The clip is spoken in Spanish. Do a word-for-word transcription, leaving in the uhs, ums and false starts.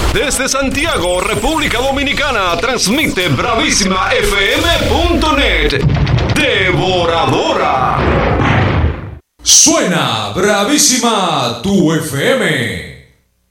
Desde Santiago, República Dominicana, transmite bravísima f m punto net. Devoradora. Suena Bravísima tu F M.